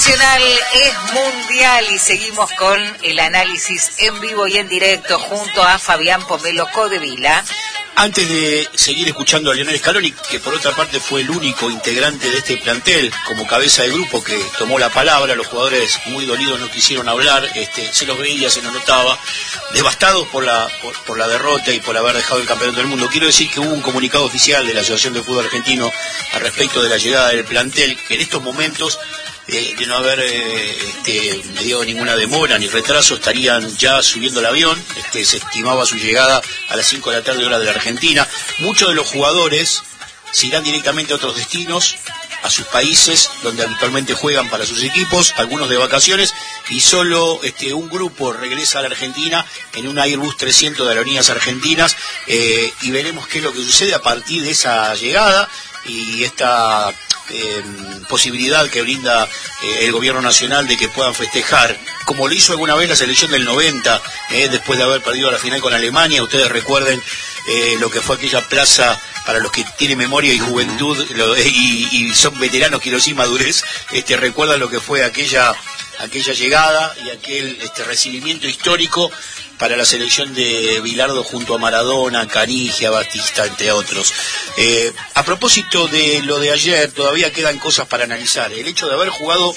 Nacional es mundial y seguimos con el análisis en vivo y en directo junto a Fabián Pomelo Codevila. Antes de seguir escuchando a Lionel Scaloni, que por otra parte fue el único integrante de este plantel como cabeza de grupo que tomó la palabra, los jugadores muy dolidos no quisieron hablar, se los veía, se los notaba, devastados por la derrota y por haber dejado el campeonato del mundo. Quiero decir que hubo un comunicado oficial de la Asociación de Fútbol Argentino al respecto de la llegada del plantel, que en estos momentos de no haber medido ninguna demora ni retraso, estarían ya subiendo el avión. Se estimaba su llegada a las 5 de la tarde hora de la Argentina. Muchos de los jugadores se irán directamente a otros destinos, a sus países donde habitualmente juegan para sus equipos, algunos de vacaciones, y solo un grupo regresa a la Argentina en un Airbus 300 de Aerolíneas Argentinas, y veremos qué es lo que sucede a partir de esa llegada y esta posibilidad que brinda el gobierno nacional de que puedan festejar, como lo hizo alguna vez la selección del 90, después de haber perdido la final con Alemania. Ustedes recuerden lo que fue aquella plaza, para los que tienen memoria y juventud y son veteranos, quiero decir madurez, recuerdan lo que fue aquella llegada y aquel recibimiento histórico para la selección de Bilardo junto a Maradona, Canigia, Batista, entre otros. A propósito de lo de ayer, todavía quedan cosas para analizar. El hecho de haber jugado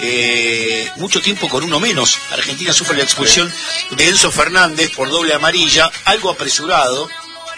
mucho tiempo con uno menos. Argentina sufre la expulsión de Enzo Fernández por doble amarilla, algo apresurado,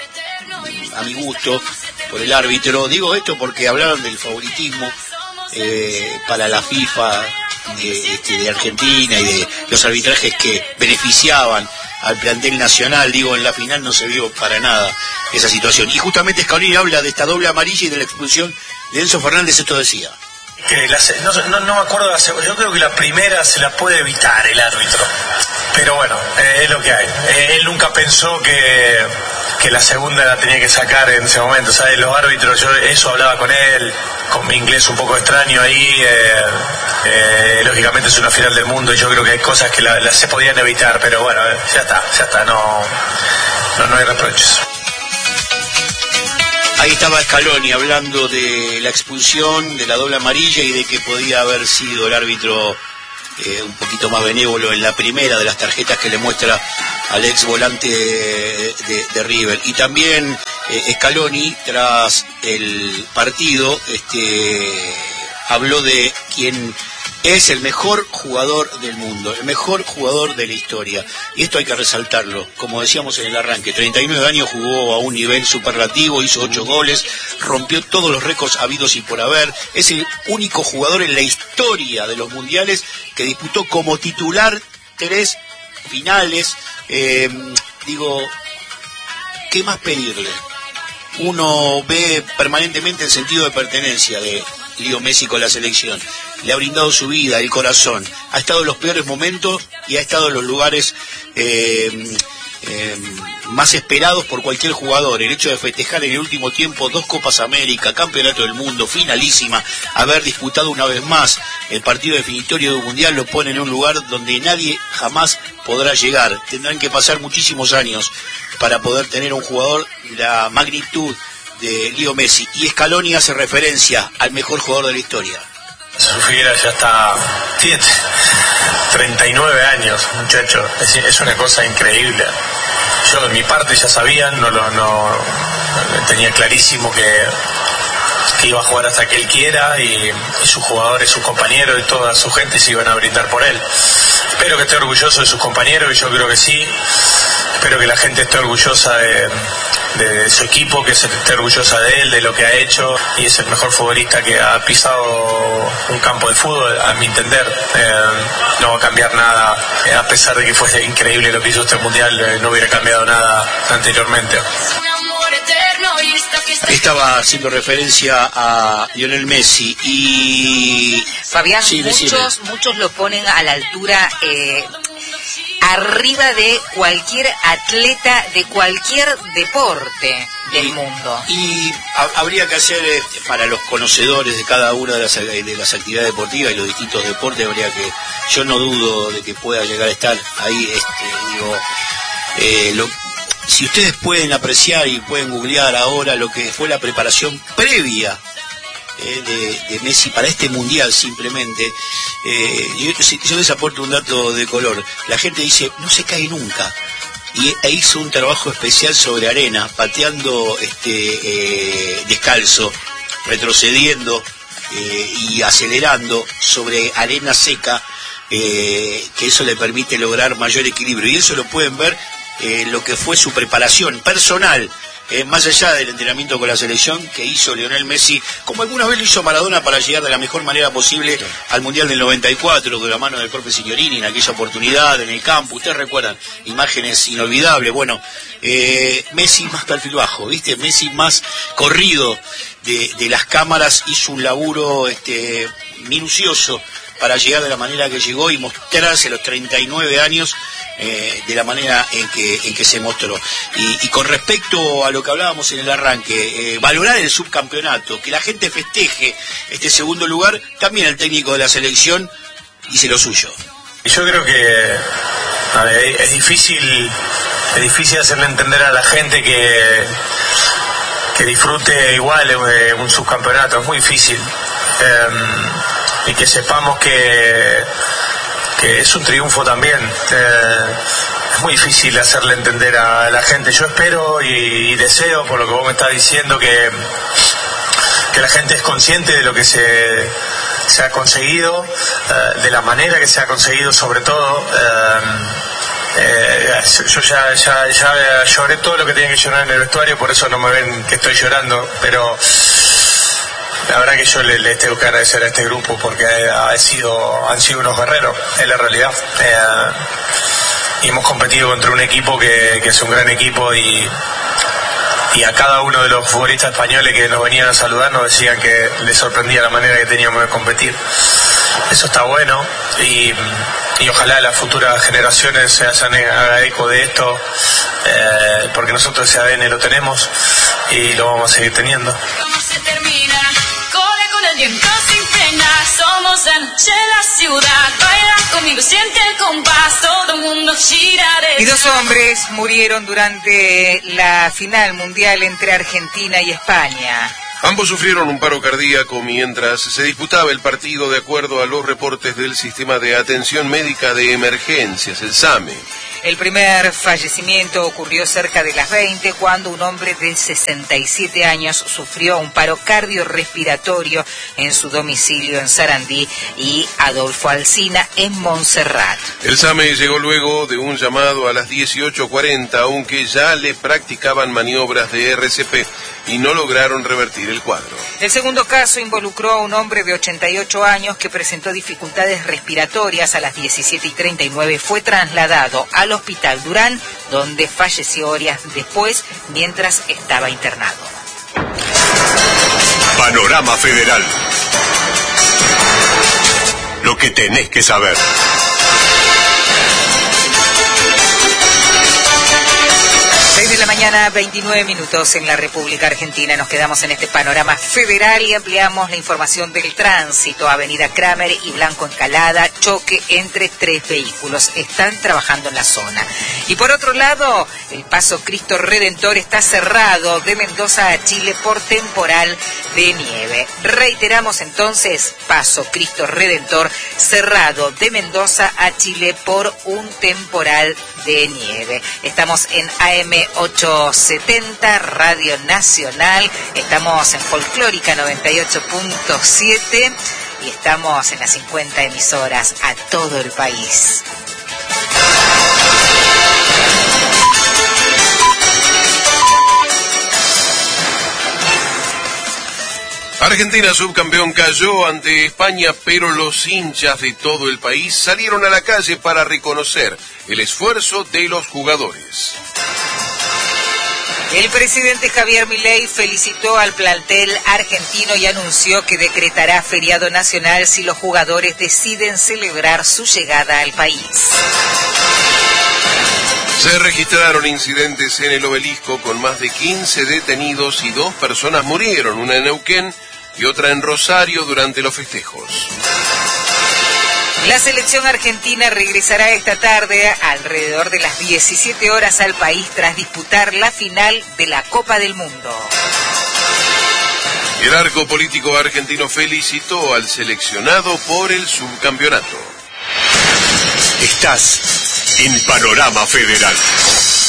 a mi gusto, por el árbitro. Digo esto porque hablaron del favoritismo para la FIFA de Argentina y de los arbitrajes que beneficiaban al plantel nacional. Digo, en la final no se vio para nada esa situación. Y justamente Scaloni habla de esta doble amarilla y de la expulsión de Enzo Fernández. Esto decía. Que no me acuerdo de la segunda. Yo creo que la primera se la puede evitar el árbitro, pero bueno, es lo que hay. Él nunca pensó que la segunda la tenía que sacar en ese momento, ¿sabes? Los árbitros, yo eso hablaba con él, con mi inglés un poco extraño ahí. Lógicamente es una final del mundo y yo creo que hay cosas que se podían evitar, pero bueno, ya está, no hay reproches. Ahí estaba Scaloni hablando de la expulsión, de la doble amarilla y de que podía haber sido el árbitro un poquito más benévolo en la primera de las tarjetas que le muestra al ex volante de River. Y también Scaloni, tras el partido, habló de quien es el mejor jugador del mundo, el mejor jugador de la historia. Y esto hay que resaltarlo. Como decíamos en el arranque, 39 años, jugó a un nivel superlativo, hizo 8 goles, rompió todos los récords habidos y por haber. Es el único jugador en la historia de los mundiales que disputó como titular 3 finales. ¿Qué más pedirle? Uno ve permanentemente el sentido de pertenencia de Leo Messi con la selección. Le ha brindado su vida, el corazón. Ha estado en los peores momentos y ha estado en los lugares más esperados por cualquier jugador. El hecho de festejar en el último tiempo 2 Copas América, Campeonato del Mundo, finalísima, haber disputado una vez más el partido definitorio del Mundial, lo pone en un lugar donde nadie jamás podrá llegar. Tendrán que pasar muchísimos años para poder tener un jugador de la magnitud de Leo Messi. Y Scaloni hace referencia al mejor jugador de la historia. Figuera ya está, tiene 39 años, muchacho, es una cosa increíble. Yo de mi parte ya sabía, no tenía clarísimo que iba a jugar hasta que él quiera y sus jugadores, sus compañeros y toda su gente se iban a brindar por él. Espero que esté orgulloso de sus compañeros y yo creo que sí. Espero que la gente esté orgullosa de su equipo, que esté orgullosa de él, de lo que ha hecho, y es el mejor futbolista que ha pisado un campo de fútbol, a mi entender. No va a cambiar nada, a pesar de que fue increíble lo que hizo este mundial, no hubiera cambiado nada anteriormente. Estaba haciendo referencia a Lionel Messi y Fabián, sí, muchos lo ponen a la altura arriba de cualquier atleta de cualquier deporte del mundo. Y habría que hacer, para los conocedores de cada una de las actividades deportivas y los distintos deportes, yo no dudo de que pueda llegar a estar ahí, si ustedes pueden apreciar y pueden googlear ahora lo que fue la preparación previa de Messi para este mundial simplemente. Yo les aporto un dato de color. La gente dice, no se cae nunca. E hizo un trabajo especial sobre arena, pateando descalzo, retrocediendo y acelerando sobre arena seca, que eso le permite lograr mayor equilibrio. Y eso lo pueden ver lo que fue su preparación personal, más allá del entrenamiento con la selección que hizo Lionel Messi, como alguna vez lo hizo Maradona para llegar de la mejor manera posible al Mundial del 94, de la mano del profe Signorini en aquella oportunidad en el campo. Ustedes recuerdan imágenes inolvidables. Bueno, Messi más perfil bajo, ¿viste? Messi más corrido de las cámaras, hizo un laburo minucioso para llegar de la manera que llegó y mostrarse a los 39 años de la manera en que se mostró. Y con respecto a lo que hablábamos en el arranque, valorar el subcampeonato, que la gente festeje este segundo lugar, también el técnico de la selección hizo lo suyo. Yo creo que es difícil hacerle entender a la gente que disfrute igual un subcampeonato, es muy difícil. Y que sepamos que es un triunfo también. Es muy difícil hacerle entender a la gente. Yo espero y deseo, por lo que vos me estás diciendo, que la gente es consciente de lo que se ha conseguido, de la manera que se ha conseguido, sobre todo. Yo ya lloré todo lo que tenía que llorar en el vestuario, por eso no me ven que estoy llorando, pero la verdad que yo les tengo que agradecer a este grupo porque han sido unos guerreros, es la realidad. Y hemos competido contra un equipo que es un gran equipo y a cada uno de los futbolistas españoles que nos venían a saludar nos decían que les sorprendía la manera que teníamos de competir. Eso está bueno y ojalá las futuras generaciones se hagan eco de esto, porque nosotros ese ADN lo tenemos y lo vamos a seguir teniendo. El viento sin frenar, somos la noche en la ciudad. Baila conmigo, siente el compás, todo el mundo gira. Y 2 hombres murieron durante la final mundial entre Argentina y España. Ambos sufrieron un paro cardíaco mientras se disputaba el partido, de acuerdo a los reportes del Sistema de Atención Médica de Emergencias, el SAME. El primer fallecimiento ocurrió cerca de las 20, cuando un hombre de 67 años sufrió un paro cardiorrespiratorio en su domicilio en Sarandí y Adolfo Alsina en Montserrat. El SAME llegó luego de un llamado a las 18:40, aunque ya le practicaban maniobras de RCP y no lograron revertir el cuadro. El segundo caso involucró a un hombre de 88 años que presentó dificultades respiratorias. A las 17:39 fue trasladado al Hospital Durán, donde falleció horas después mientras estaba internado. Panorama Federal. Lo que tenés que saber. 6 de la mañana, 29 minutos en la República Argentina. Nos quedamos en este panorama federal y ampliamos la información del tránsito. Avenida Kramer y Blanco Encalada, choque entre 3 vehículos. Están trabajando en la zona. Y por otro lado, el paso Cristo Redentor está cerrado de Mendoza a Chile por temporal de nieve. Reiteramos entonces, paso Cristo Redentor cerrado de Mendoza a Chile por un temporal de nieve. Estamos en AM870, Radio Nacional. Estamos en Folclórica 98.7 y estamos en las 50 emisoras a todo el país. Argentina, subcampeón, cayó ante España, pero los hinchas de todo el país salieron a la calle para reconocer el esfuerzo de los jugadores. El presidente Javier Milei felicitó al plantel argentino y anunció que decretará feriado nacional si los jugadores deciden celebrar su llegada al país. Se registraron incidentes en el Obelisco con más de 15 detenidos y 2 personas murieron, una en Neuquén y otra en Rosario durante los festejos. La selección argentina regresará esta tarde alrededor de las 17 horas al país tras disputar la final de la Copa del Mundo. El arco político argentino felicitó al seleccionado por el subcampeonato. Estás en Panorama Federal.